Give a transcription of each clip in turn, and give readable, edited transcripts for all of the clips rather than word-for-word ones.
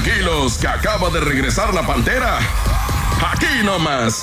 tranquilos, que acaba de regresar la Pantera. Aquí nomás.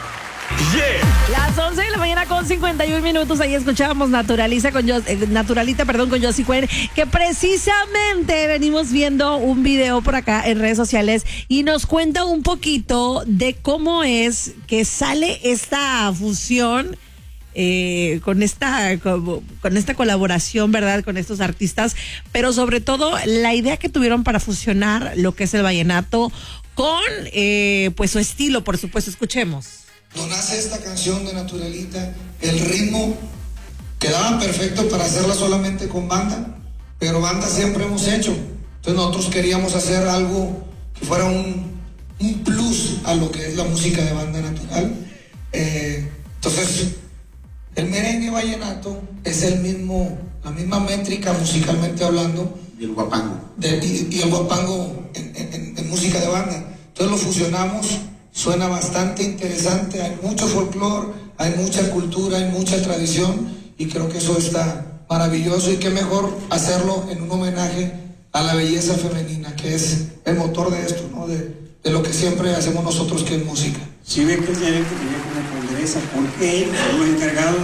Yeah. Las 11 de la mañana con 51 minutos. Ahí escuchábamos Naturalita con Josie Cuen, que precisamente venimos viendo un video por acá en redes sociales y nos cuenta un poquito de cómo es que sale esta fusión con esta colaboración, ¿verdad? Con estos artistas, pero sobre todo la idea que tuvieron para fusionar lo que es el vallenato con pues su estilo, por supuesto. Escuchemos. Cuando nace esta canción de Naturalita, el ritmo quedaba perfecto para hacerla solamente con banda, pero banda siempre hemos hecho. Entonces nosotros queríamos hacer algo que fuera un plus a lo que es la música de banda natural. Entonces, el merengue vallenato es la misma métrica musicalmente hablando. Y el guapango. Y el guapango en música de banda. Entonces lo fusionamos. Suena bastante interesante, hay mucho folclore, hay mucha cultura, hay mucha tradición y creo que eso está maravilloso y qué mejor hacerlo en un homenaje a la belleza femenina, que es el motor de esto, ¿no? De lo que siempre hacemos nosotros, que es música. Sí, ve que tenía que responder esa, porque él fue el encargado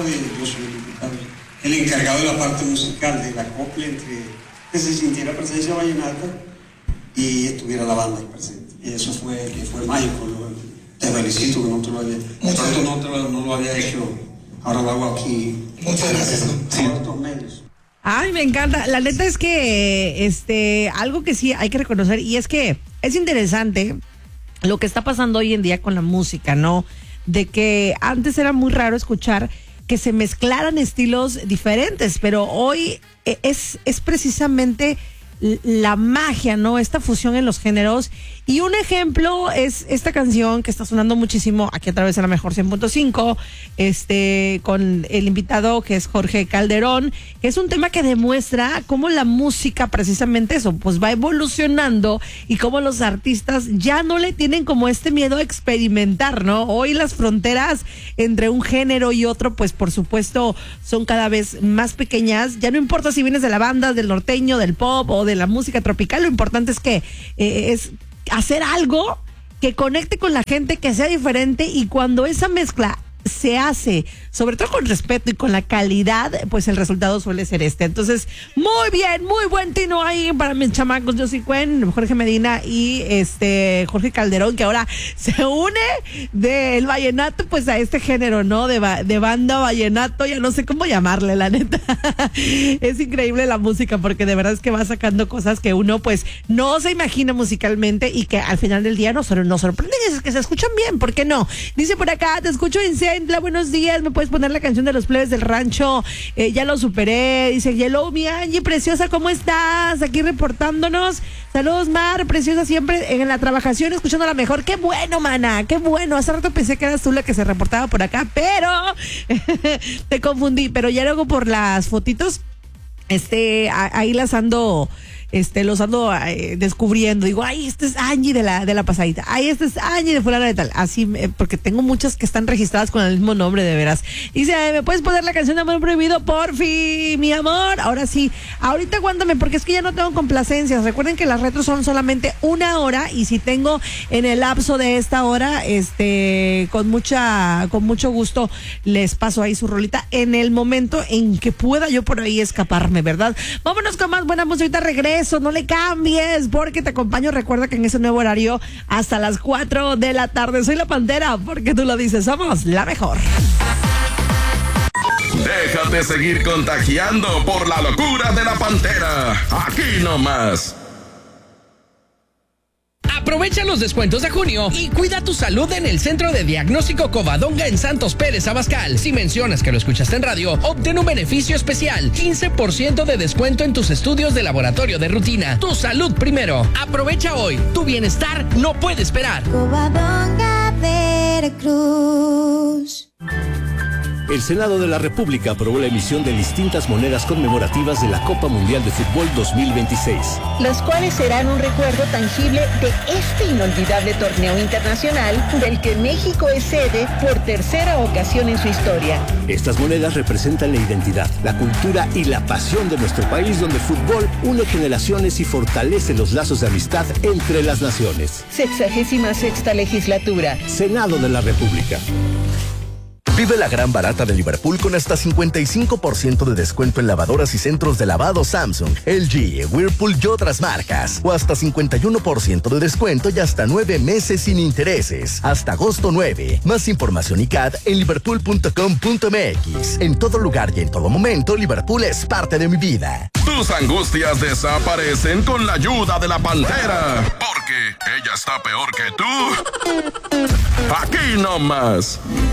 el encargado de la parte musical, de la copla, entre que se sintiera presencia vallenata y estuviera la banda presente. Y eso fue mágico. Te felicito que no te lo había hecho. Ahora lo hago aquí. Muchas gracias. Sí. En otros medios. Ay, me encanta. La neta es que algo que sí hay que reconocer, y es que es interesante lo que está pasando hoy en día con la música, ¿no? De que antes era muy raro escuchar que se mezclaran estilos diferentes, pero hoy es precisamente la magia, ¿no? Esta fusión en los géneros. Y un ejemplo es esta canción que está sonando muchísimo aquí a través de la Mejor 100.5, con el invitado que es Jorge Calderón. Es un tema que demuestra cómo la música, precisamente eso, pues va evolucionando y cómo los artistas ya no le tienen como este miedo a experimentar, ¿no? Hoy las fronteras entre un género y otro, pues por supuesto son cada vez más pequeñas. Ya no importa si vienes de la banda, del norteño, del pop o de la música tropical, lo importante es que es hacer algo que conecte con la gente, que sea diferente, y cuando esa mezcla se hace, sobre todo con respeto y con la calidad, pues el resultado suele ser este. Entonces, muy bien, muy buen tino ahí para mis chamacos Josie Cuen, Jorge Medina y Jorge Calderón, que ahora se une del vallenato pues a este género, ¿no? De banda vallenato, ya no sé cómo llamarle, la neta. Es increíble la música, porque de verdad es que va sacando cosas que uno pues no se imagina musicalmente y que al final del día nos sorprende, es que se escuchan bien, ¿por qué no? Dice por acá, te escucho en Centla, buenos días, ¿me puedes poner la canción de los plebes del rancho? Ya lo superé. Dice, hello, mi Angie, preciosa, ¿cómo estás? Aquí reportándonos. Saludos, Mar, preciosa, siempre en la trabajación, escuchando la mejor. Qué bueno, mana, qué bueno. Hace rato pensé que eras tú la que se reportaba por acá, pero te confundí. Pero ya luego por las fotitos, ahí las ando... los ando descubriendo. Digo, ay, este es Angie de la pasadita. Ay, este es Angie de fulana de tal. Así, porque tengo muchas que están registradas con el mismo nombre, de veras. Dice, ¿me puedes poner la canción de Amor Prohibido? Porfi, mi amor. Ahora sí. Ahorita aguántame, porque es que ya no tengo complacencias. Recuerden que las retros son solamente 1 hora, y si tengo en el lapso de esta hora, con mucho gusto les paso ahí su rolita en el momento en que pueda yo por ahí escaparme, ¿verdad? Vámonos con más buena música. Regreso. No le cambies, porque te acompaño. Recuerda que en ese nuevo horario hasta las 4 de la tarde. Soy la Pantera, porque tú lo dices, somos la mejor. Déjate seguir contagiando por la locura de la Pantera. Aquí nomás. Aprovecha los descuentos de junio y cuida tu salud en el Centro de Diagnóstico Covadonga en Santos Pérez, Abascal. Si mencionas que lo escuchaste en radio, obtén un beneficio especial: 15% de descuento en tus estudios de laboratorio de rutina. Tu salud primero. Aprovecha hoy. Tu bienestar no puede esperar. Covadonga, Veracruz. El Senado de la República aprobó la emisión de distintas monedas conmemorativas de la Copa Mundial de Fútbol 2026. Las cuales serán un recuerdo tangible de este inolvidable torneo internacional del que México es sede por tercera ocasión en su historia. Estas monedas representan la identidad, la cultura y la pasión de nuestro país, donde el fútbol une generaciones y fortalece los lazos de amistad entre las naciones. 66ª legislatura. Senado de la República. Vive la gran barata de Liverpool con hasta 55% de descuento en lavadoras y centros de lavado Samsung, LG, Whirlpool y otras marcas. O hasta 51% de descuento y hasta 9 meses sin intereses. Hasta agosto 9. Más información y CAD en liverpool.com.mx. En todo lugar y en todo momento, Liverpool es parte de mi vida. Tus angustias desaparecen con la ayuda de la Pantera. Porque ella está peor que tú. Aquí nomás.